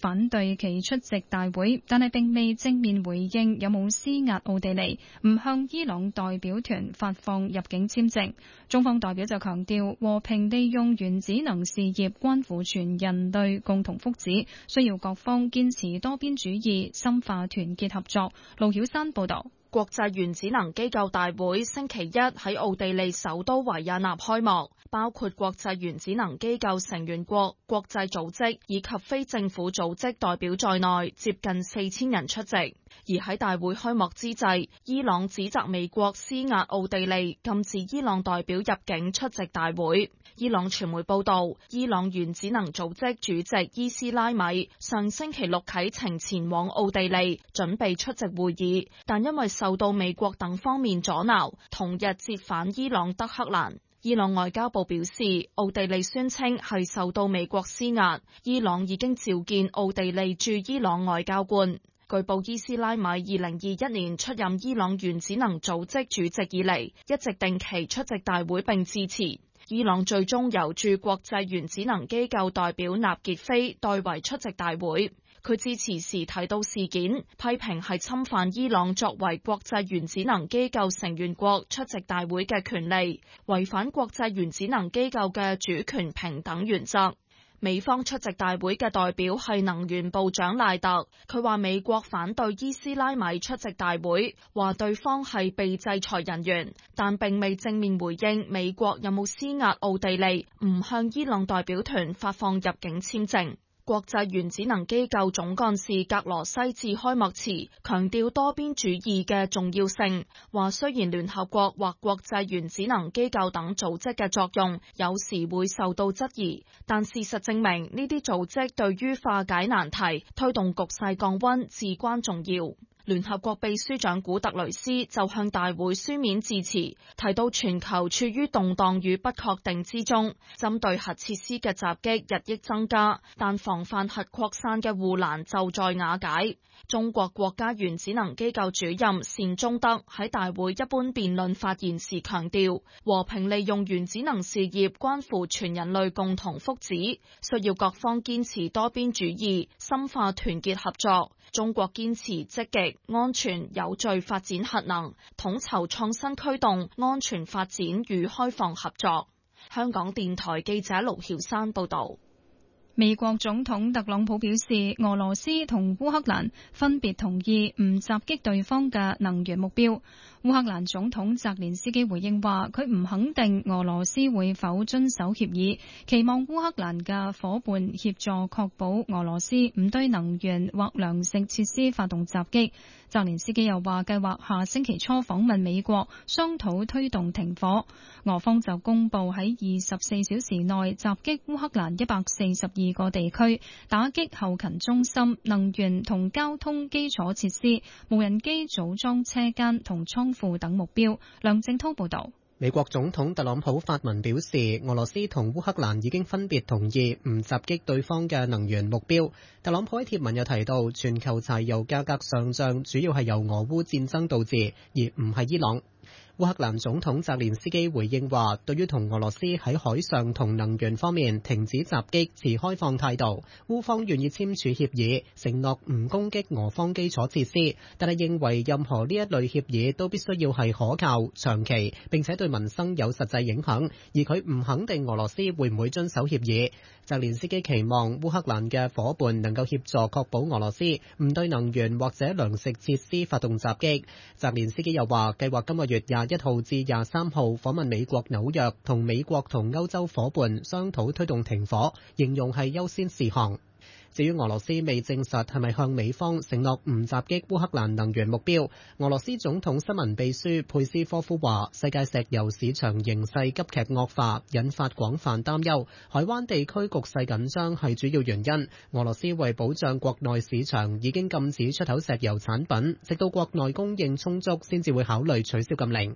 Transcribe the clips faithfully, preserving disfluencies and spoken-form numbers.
反對其出席大會，但係並未正面回應有冇施壓奧地利唔向伊朗代表團發放入境簽證。中方代表就強調，和平利用原子能事業關乎全人類共同福祉，需要各方堅持多邊主義，深化團結合作。盧曉山報道。 國際原子能機構大會星期一喺奧地利首都維也納開幕，包括國際原子能機構成員國、國際組織以及非政府組織代表在內，接近四千人出席。而喺大會開幕之際，伊朗指責美國施壓奧地利，禁止伊朗代表入境出席大會。伊朗傳媒報道，伊朗原子能組織主席伊斯拉米上星期六啟程前往奧地利，準備出席會議，但因為受到美國等方面阻撓，同日折返伊朗德黑蘭。伊朗外交部表示，奧地利宣稱係受到美國施壓，伊朗已經召見奧地利駐伊朗外交官。據報，伊斯拉米二零二一年出任伊朗原子能組織主席以嚟，一直定期出席大會並致辭。伊朗最終由駐國際原子能機構代表納傑菲代為出席大會。佢致辭時提到事件，批評係侵犯伊朗作為國際原子能機構成員國出席大會嘅權利，違反國際原子能機構嘅主權平等原則。美方出席大會嘅代表係能源部長賴特，佢話美國反對伊斯拉米出席大會，話對方係被制裁人員，但並未正面回應美國有冇施壓奧地利唔向伊朗代表團發放入境簽證。國際原子能機構總幹事格羅西致開幕詞，強調多邊主義嘅重要性，話雖然聯合國或國際原子能機構等組織嘅作用有時會受到質疑，但事實證明呢啲組織對於化解難題、推動局勢降溫至關重要。聯合國秘書長古特雷斯就向大會書面致辭，提到全球處於動盪與不確定之中，針對核設施嘅襲擊日益增加，但防範核擴散嘅護欄就在瓦解。中國國家原子能機構主任單忠德喺大會一般辯論發言時強調，和平利用原子能事業關乎全人類共同福祉，需要各方堅持多邊主義，深化團結合作。中國堅持積極、安全、有序發展核能，統籌創新驅動安全發展與開放合作。香港電台記者盧曉山報道。 美國總統特朗普表示，俄羅斯同烏克蘭分別同意唔襲擊對方嘅能源目標。烏克蘭總統澤連斯基回應話，佢唔肯定俄羅斯會否遵守協議，期望烏克蘭嘅夥伴協助確保俄羅斯唔對能源或糧食設施發動襲擊。澤連斯基又話，計劃下星期初訪問美國，商討推動停火。俄方就公布喺二十四小時內襲擊烏克蘭一百四十二個地區，打擊後勤中心、能源同交通基礎設施、無人機組裝車間同倉庫等目標。梁正濤報道。 美國總統特朗普發文表示，俄羅斯同烏克蘭已經分別同意唔襲擊對方嘅能源目標。特朗普喺貼文又提到，全球柴油價格上漲主要係由俄烏戰爭導致，而唔係伊朗。烏克蘭總統澤連斯基回應話，對於同俄羅斯喺海上同能源方面停止襲擊持開放態度，烏方願意簽署協議，承諾唔攻擊俄方基礎設施，但係認為任何呢一類協議都必須要係可靠、長期，並且對民生有實際影響，而佢唔肯定俄羅斯會唔會遵守協議。澤連斯基期望烏克蘭嘅夥伴能夠協助確保俄羅斯唔對能源或者糧食設施發動襲擊。澤連斯基又話，計劃今個月廿一號至廿三號訪問美國紐約，同美國同歐洲夥伴商討推動停火，形容係優先事項。至於俄羅斯未證實係咪向美方承諾唔襲擊烏克蘭能源目標，俄羅斯總統新聞秘書佩斯科夫話，世界石油市場形勢急劇惡化，引發廣泛擔憂，海灣地區局勢緊張係主要原因。俄羅斯為保障國內市場，已經禁止出口石油產品，直到國內供應充足先至會考慮取消禁令。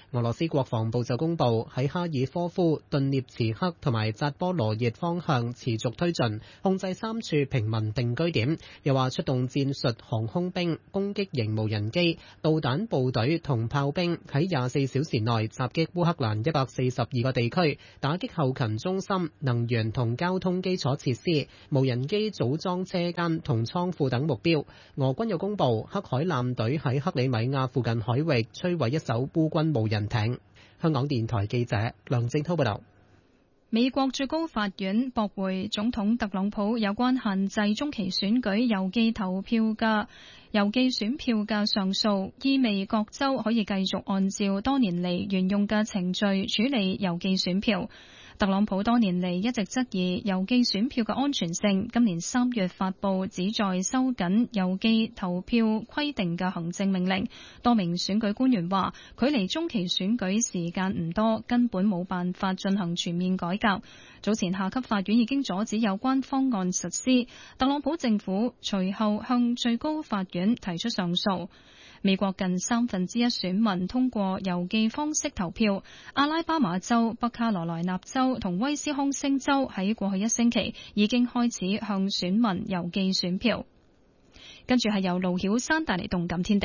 俄羅斯國防部就公布喺哈爾科夫、頓涅茨克同埋扎波羅熱方向持續推進，控制三處平民定居點。又話出動戰術航空兵、攻擊型無人機、導彈部隊同炮兵喺廿四小時內襲擊烏克蘭一百四十二個地區，打擊後勤中心、能源同交通基礎設施、無人機組裝車間同倉庫等目標。俄軍又公布黑海艦隊喺克里米亞附近海域摧毀一艘烏軍無人艇。香港電台記者梁正滔報道。 美國最高法院駁回總統特朗普有關限制中期選舉郵寄投票嘅郵寄選票嘅上訴，意味各州可以繼續按照多年嚟沿用嘅程序處理郵寄選票。特朗普多年嚟一直質疑郵寄選票嘅安全性，今年三月發布旨在收緊郵寄投票規定嘅行政命令。多名選舉官員話，距離中期選舉時間唔多，根本冇辦法進行全面改革。早前下級法院已經阻止有關方案實施，特朗普政府隨後向最高法院提出上訴。美國近三分之一選民通過郵寄方式投票，阿拉巴馬州、北卡羅來納州同威斯康星州喺過去一星期已經開始向選民郵寄選票。跟住係由盧曉山帶嚟動感天地。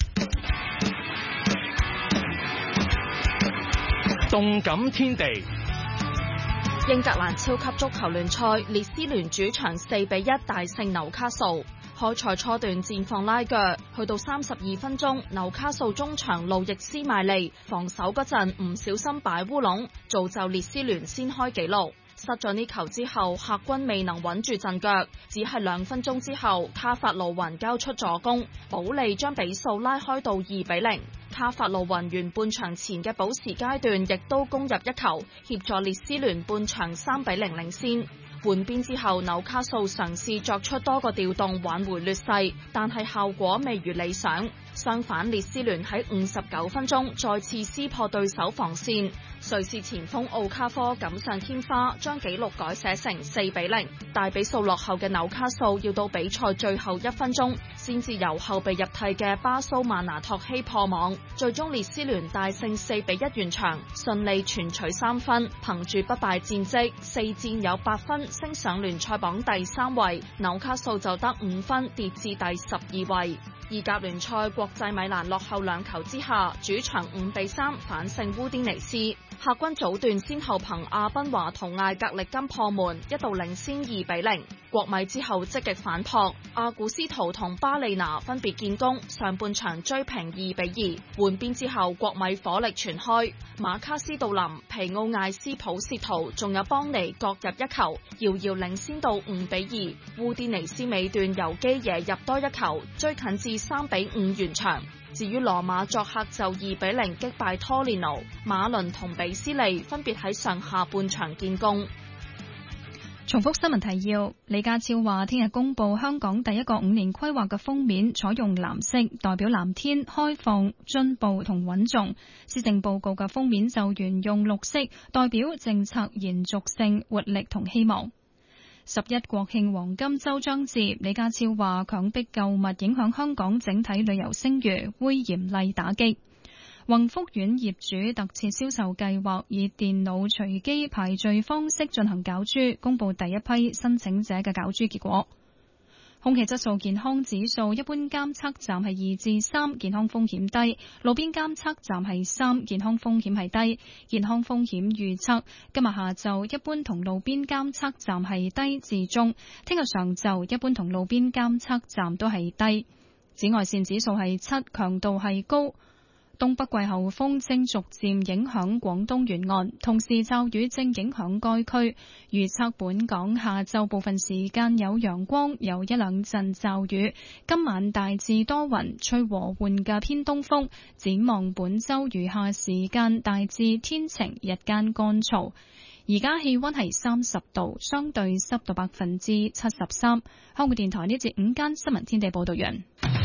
動感天地， 英格蘭超級足球聯賽，列斯聯主場四比一大勝紐卡素。開賽初段戰況拉鋸，去到三十二分鐘，紐卡素中場路易斯邁利防守嗰陣唔小心擺烏龍，造就列斯聯先開紀錄。失咗呢球之後，客軍未能穩住陣腳，只係兩分鐘之後，卡法路雲交出助攻，保利將比數拉開到二比零。卡法路雲完半場前嘅補時階段，亦都攻入一球，協助列斯聯半場三比零領先。換邊之後，紐卡素嘗試作出多個調動挽回劣勢，但係效果未如理想。相反，列斯聯喺五十九分鐘再次撕破對手防線，瑞士前鋒奧卡科錦上添花，將紀錄改寫成四比零。大比數落後嘅紐卡素要到比賽最後一分鐘，先至由後備入替嘅巴蘇曼拿托希破網，最終列斯聯大勝四比一完場，順利全取三分，憑住不敗戰績，四戰有八分，升上聯賽榜第三位。紐卡素就得五分，跌至第十二位。意甲聯賽，國際米蘭落後兩球之下，主場五比三反勝烏丁尼斯。客軍早段先後憑阿賓華同艾格力金破門，一度領先二比零。國米之後積極反撲，阿古斯圖同巴利拿分別建功，上半場追平二比二。換邊之後，國米火力全開，馬卡斯杜林、皮奧艾斯普切圖仲有邦尼各入一球，遙遙領先到五比二。烏丁尼斯尾段由基耶入多一球，追近至三比五完場。至於羅馬作客就二比零擊敗拖連奴，馬倫同比斯利分別喺上下半場建功。 重複新聞提要，李家超話聽日公布香港第一個五年規劃嘅封面採用藍色，代表藍天、開放、進步同穩重。施政報告嘅封面就沿用綠色，代表政策延續性、活力同希望。十一國慶黃金週將至，李家超話強迫購物影響香港整體旅遊聲譽，會嚴厲打擊。宏福苑業主特設銷售計劃以電腦隨機排序方式進行攪珠，公布第一批申請者嘅攪珠結果。空氣質素健康指數，一般監測站係二至三，健康風險低；路邊監測站係三，健康風險係低。健康風險預測今日下晝一般同路邊監測站係低至中，聽日上晝一般同路邊監測站都係低。紫外線指數係七，強度係高。東北季候風正逐漸影響廣東沿岸，同時驟雨正影響該區。預測本港下晝部分時間有陽光，有一兩陣驟雨。今晚大致多雲，吹和緩嘅偏東風。展望本週餘下時間大致天晴，日間乾燥。而家氣溫係三十度，相對濕度百分之七十三。香港電台呢節午間新聞天地報道完。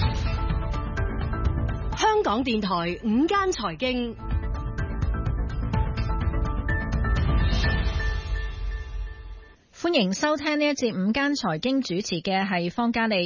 香港電台午間財經， 歡迎收聽呢一節午間財經，主持嘅係方嘉利。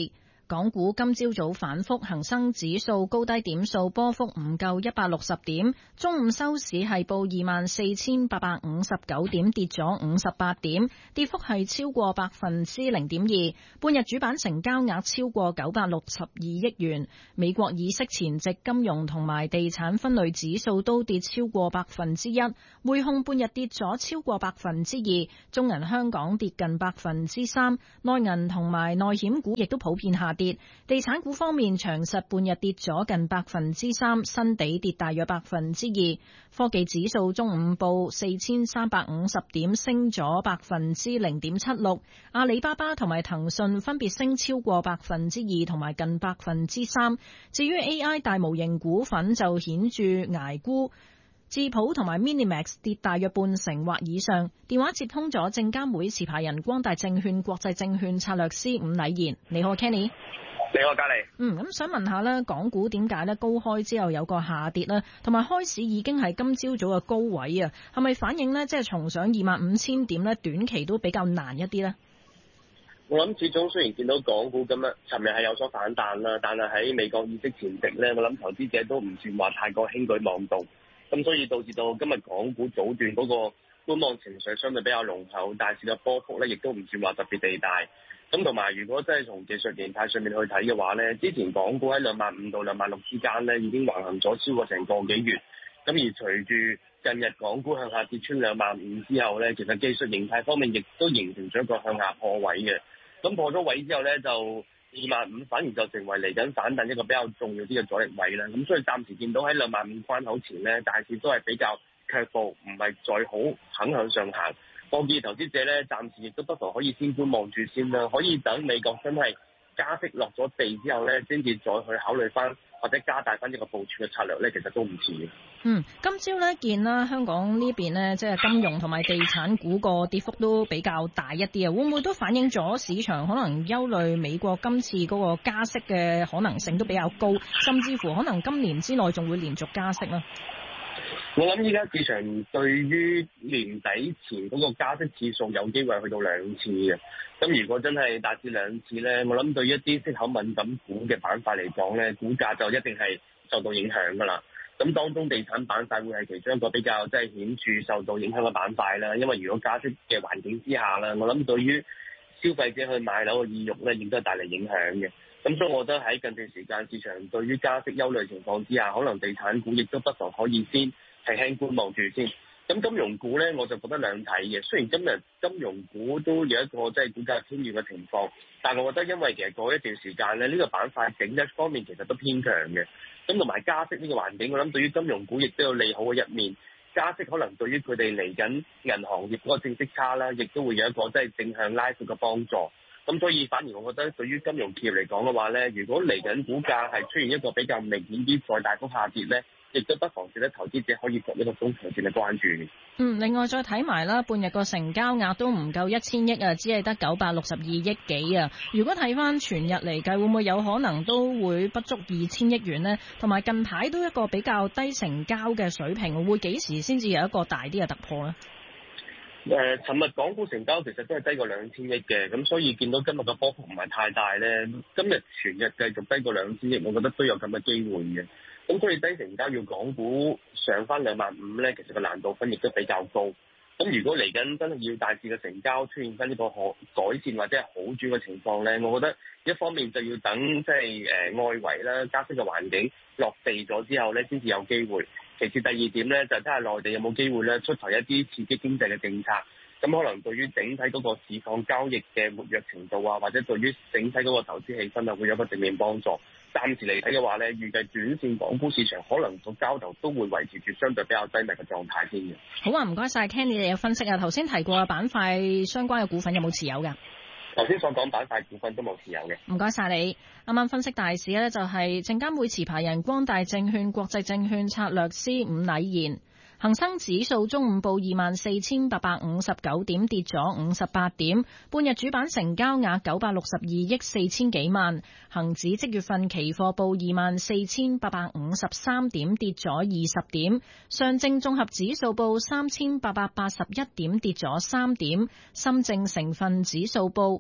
港股今朝早反覆，恒生指數高低點數波幅唔夠一百六十點，中午收市係報二萬四千八百五十九點，跌咗五十八點，跌幅係超過百分之零點二。半日主板成交額超過九百六十二億元。美國議息前夕，金融同埋地產分類指數都跌超過百分之一，匯控半日跌咗超過百分之二，中銀香港跌近百分之三，內銀同埋內險股亦都普遍下跌。地產股方面，長實半日跌咗近百分之三，新地跌大約百分之二。科技指數中午報四千三百五十點，升咗百分之零點七六。阿里巴巴同埋騰訊分別升超過百分之二同埋近百分之三。至於 A I 大模型股份就顯著捱沽。智普同埋 Minimax 跌大約半成或以上。電話接通咗證監會持牌人光大證券國際證券策略師伍禮賢。你好 Kenny。 你好嘉莉。 嗯，咁想問下咧，港股點解咧高開之後有個下跌咧，同埋開市已經係今朝早嘅高位啊？係咪反映咧即係重上二萬五千點咧，短期都比較難一啲咧？ 我諗始終雖然見到港股咁樣，尋日係有所反彈啦，但係喺美國議息前夕咧，我諗投資者都唔算話太過輕舉妄動。咁所以導致到今日港股早段嗰個觀望情緒相對比較濃厚，大市嘅波幅咧亦都唔算話特別地大。咁同埋如果真係從技術形態上面去睇嘅話咧，之前港股喺兩萬五到兩萬六之間咧已經橫行咗超過成個幾月。咁而隨住近日港股向下跌穿兩萬五之後咧，其實技術形態方面亦都形成咗一個向下破位嘅。咁破咗位之後咧，就二萬五反而就成為嚟緊反彈一個比較重要啲嘅阻力位啦。咁所以暫時見到喺兩萬五關口前呢，大市都係比較卻步，唔係再好肯向上行。我建議投資者呢，暫時亦都不妨可以先觀望住先啦，可以等美國真係加息落咗地之後呢，先至再去考慮翻或者加大翻一個部署嘅策略呢，其實都唔遲嘅。 嗯，今朝呢見啦，香港呢邊呢，即係金融同埋地產股個跌幅都比較大一啲啊，會唔會都反映咗市場可能憂慮美國今次嗰個加息嘅可能性都比較高，甚至乎可能今年之內仲會連續加息呢？ 我諗依家市場對於年底前嗰個加息次數有機會去到兩次嘅，咁如果真係達至兩次呢，我諗對於一啲息口敏感股嘅板塊嚟講呢，股價就一定係受到影響㗎啦。咁當中地產板塊會係其中一個比較即係顯著受到影響嘅板塊啦，因為如果加息嘅環境之下啦，我諗對於消費者去買樓嘅意欲呢，亦都係帶嚟影響嘅。咁所以我覺得喺近段時間市場對於加息憂慮情況之下，可能地產股亦都不妨可以先係輕觀望住先。咁金融股咧，我就覺得兩睇嘅。雖然今日金融股都有一個即係股價偏軟嘅情況，但係我覺得因為其實過一段時間咧，呢個板塊整一方面其實都偏強嘅。咁同埋加息呢個環境，我諗對於金融股亦都有利好嘅一面。加息可能對於佢哋嚟緊銀行業嗰個正息差啦，亦都會有一個即係正向拉闊嘅幫助。咁所以反而我覺得對於金融企業嚟講嘅話咧，如果嚟緊股價係出現一個比較明顯啲再大幅下跌咧，亦都不妨值得投資者可以作一個中長線嘅關注。 嗯，另外再睇埋啦，半日個成交額都唔夠一千億啊，只係得九百六十二億幾啊。如果睇翻全日嚟計，會唔會有可能都會不足二千億元呢？同埋近排都一個比較低成交嘅水平，會幾時先至有一個大啲嘅突破呢？ 誒、呃，尋日港股成交其實都係低過兩千億嘅，咁所以見到今日嘅波幅唔係太大咧。今日全日繼續低過兩千億，我覺得都有咁嘅機會嘅。咁所以低成交要港股上翻兩萬五咧，其實個難度分亦都比較高。咁如果嚟緊真係要大致嘅成交出現翻呢個可改善或者係好轉嘅情況咧，我覺得一方面就要等即係誒外圍啦加息嘅環境落地咗之後咧，先至有機會。其次第二點咧，就睇下內地有冇機會咧出台一啲刺激經濟嘅政策，咁可能對於整體嗰個市況交易嘅活躍程度啊，或者對於整體嗰個投資氣氛啊，會有一個正面幫助。暫時嚟睇嘅話咧，預計短線港股市場可能個交投都會維持住相對比較低迷嘅狀態先嘅。 好啊，唔該晒 Ken，你哋嘅分析啊，頭先提過嘅板塊相關嘅股份有冇持有㗎？ 頭先所講板塊股份都冇持有嘅。 唔該晒你。啱啱分析大市呢，就係證監會持牌人光大證券國際證券策略師伍禮賢。恒生指數中午報二萬四千八百五十九點，跌咗五十八點。半日主板成交額九百六十二億四千幾萬。恒指即月份期貨報二萬四千八百五十三點，跌咗二十點。上證綜合指數報三千八百八十一點，跌咗三點。深證成分指數報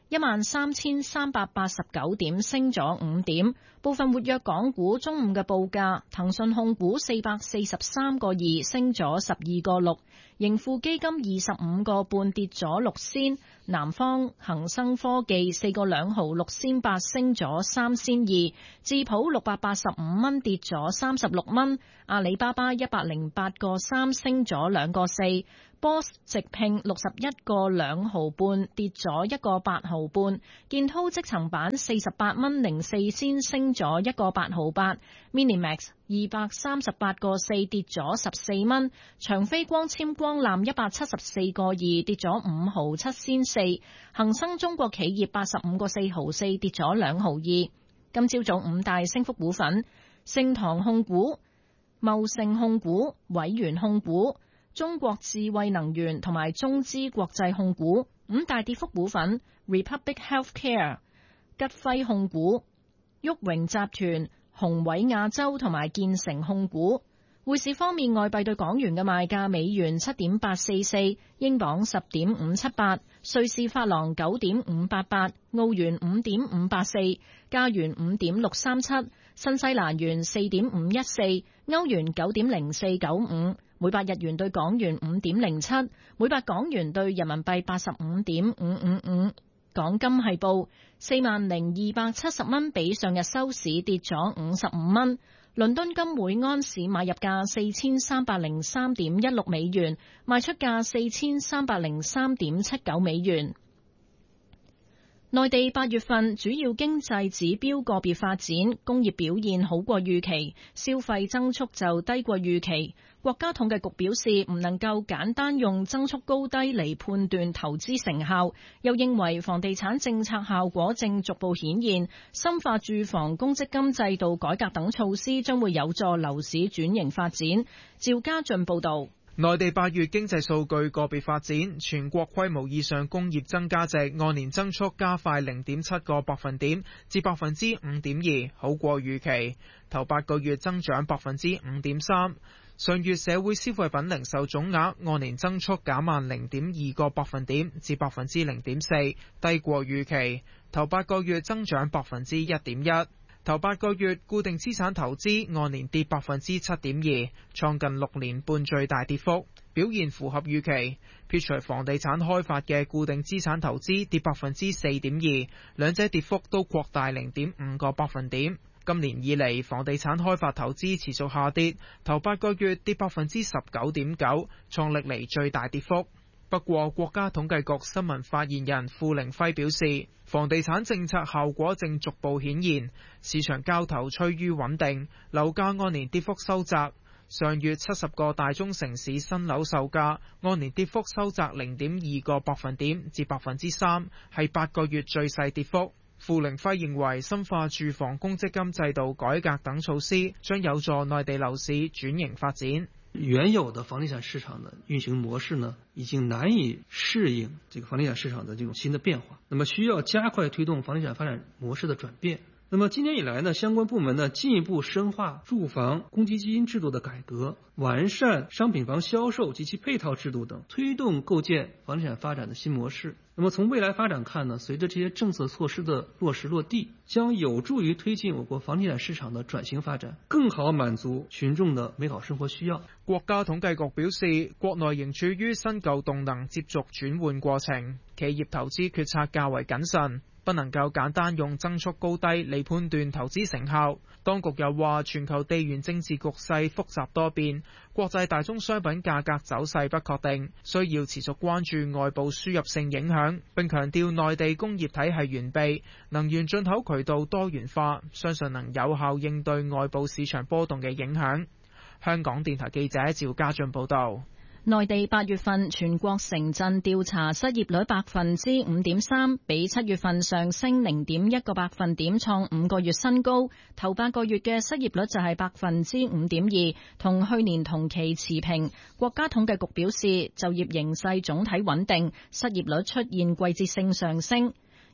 一萬三千三百八十九點，升咗五點。部分活躍港股中午嘅報價，騰訊控股四百四十三個二，升咗十二個六。盈富基金二十五個半，跌咗六仙。南方恒生科技四個兩毫六仙八，升咗三仙二。智普六百八十五蚊，跌咗三十六蚊。阿里巴巴一百零八個三，升咗兩個四。波斯直聘六十一個兩毫半，跌咗一個八毫半。建滔積層板四十八蚊零四仙，升咗一個八毫八。Minimax 二百三十八個四，跌咗十四蚊。長飛光纖光纜一百七十四個二，跌咗五毫七仙四。恒生中國企業八十五個四毫四，跌咗兩毫二。今朝早五大升幅股份：盛唐控股、茂盛控股、偉源控股、中國智慧能源同埋中資國際控股。五大跌幅股份 Republic Healthcare、吉輝控股、旭榮集團、宏偉亞洲同埋建成控股。匯市方面，外幣對港元嘅賣價：美元七點八四四，英鎊十點五七八，瑞士法郎九點五八八，澳元五點五八四，加元五點六三七，新西蘭元四點五一四，歐元九點零四九五。每百日元對港元五點零七，每百港元對人民幣八十五點五五五。港金係報四萬零二百七十蚊，比上日收市跌咗五十五蚊。倫敦金每安士買入價四千三百零三點一六美元，賣出價四千三百零三點七九美元。內地八月份主要經濟指標個別發展，工業表現好過預期，消費增速就低過預期。國家統計局表示，唔能夠簡單用增速高低嚟判斷投資成效，又認為房地產政策效果正逐步顯現，深化住房公積金制度改革等措施將會有助樓市轉型發展。趙家俊報導。 內地八月經濟數據個別發展，全國規模以上工業增加值按年增速加快零點七個百分點至百分之五點二，好過預期。頭八個月增長百分之五點三。上月社會消費品零售總額按年增速減慢零點二個百分點至百分之零點四，低過預期。頭八個月增長百分之一點一。頭八個月固定資產投資按年跌百分之七點二，創近六年半最大跌幅，表現符合預期。撇除房地產開發嘅固定資產投資跌百分之四點二，兩者跌幅都擴大零點五個百分點。今年以嚟，房地產開發投資持續下跌，頭八個月跌百分之十九點九，創歷嚟最大跌幅。不過，國家統計局新聞發言人傅凌輝表示，房地產政策效果正逐步顯現，市場交投趨於穩定，樓價按年跌幅收窄。上月七十個大中城市新樓售價按年跌幅收窄零點二個百分點至百分之三，係八個月最細跌幅。傅凌輝認為，深化住房公積金制度改革等措施將有助內地樓市轉型發展。 原有的房地產市場的運行模式呢，已經難以適應這個房地產市場的這種新的變化，那麼需要加快推動房地產發展模式的轉變。那麼今年以來呢，相關部門呢進一步深化住房公積金制度的改革，完善商品房銷售及其配套制度等，推動構建房地產發展的新模式。那麼從未來發展看呢，隨着這些政策措施的落實落地，將有助於推進我國房地產市場的轉型發展，更好滿足群眾的美好生活需要。 國家統計局表示，國內仍處於新舊動能接續轉換過程，企業投資決策較為謹慎，不能夠簡單用增速高低嚟判斷投資成效。當局又話，全球地緣政治局勢複雜多變，國際大宗商品價格走勢不確定，需要持續關注外部輸入性影響。並強調內地工業體系完備，能源進口渠道多元化，相信能有效應對外部市場波動嘅影響。香港電台記者趙家俊報道。 內地八月份全國城鎮調查失業率百分之五點三，比七月份上升零點一個百分點，創五個月新高。頭八個月嘅失業率就係百分之五點二，同去年同期持平。國家統計局表示，就業形勢總體穩定，失業率出現季節性上升。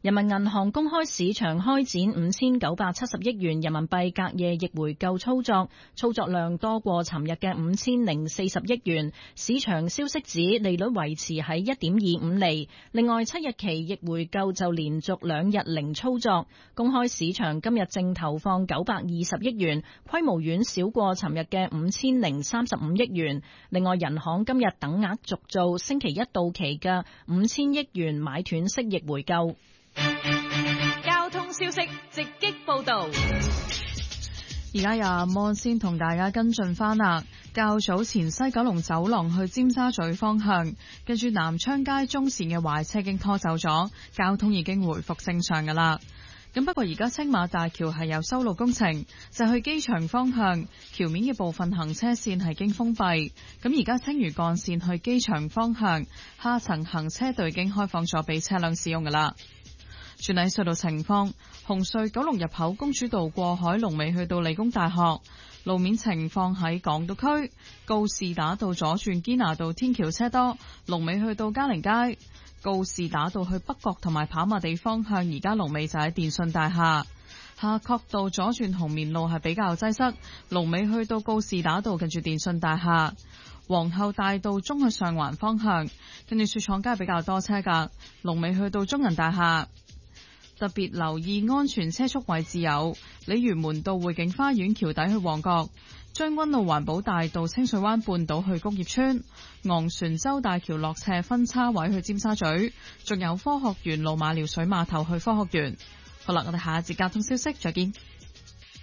人民銀行公開市場開展五千九百七十億元人民幣隔夜逆回購操作，操作量多過尋日嘅五千零四十億元。市場消息指利率維持喺一點二五厘。另外七日期逆回購就連續兩日零操作。公開市場今日淨投放九百二十億元，規模遠少過尋日嘅五千零三十五億元。另外人行今日等額續做星期一到期嘅五千億元買斷式逆回購。 交通消息直擊報道， 而家由阿摩先同大家跟進翻啦。較早前西九龍走廊去尖沙咀方向，跟住南昌街中線嘅壞車已經拖走咗，交通已經回復正常噶啦。咁不過而家青馬大橋係有修路工程，就去機場方向橋面嘅部分行車線係經封閉。咁而家青嶼幹線去機場方向下層行車道已經開放咗俾車輛使用噶啦。轉睇隧道情況，紅隧九龍入口公主道過海龍尾去到理工大學。路面情況喺港島區告士打道左轉堅拿道天橋車多，龍尾去到嘉寧街。告士打道去北角同埋跑馬地方向，而家龍尾就喺電信大廈。夏慤道左轉紅棉路係比較擠塞，龍尾去到告士打道近住電信大廈。皇后大道中去上環方向，跟住雪廠街比較多車噶，龍尾去到中銀大廈。特別留意安全車速位置有鯉魚門道匯景花園橋底去旺角，將軍澳環保大道清水灣半島去工業村，昂船洲大橋落斜分叉位去尖沙咀，仲有科學園路馬料水碼頭去科學園。好啦，我哋下一節交通消息再見。